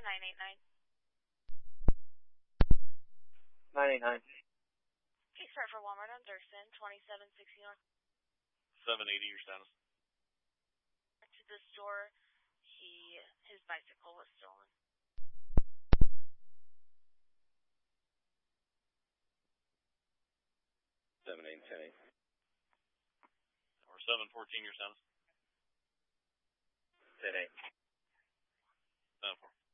989. 989. Okay, start for Walmart Anderson, 2760 North. 780, your status. To the store, his bicycle was stolen. 7-8-10-8. Or 714, your status. 10-8. 7-4.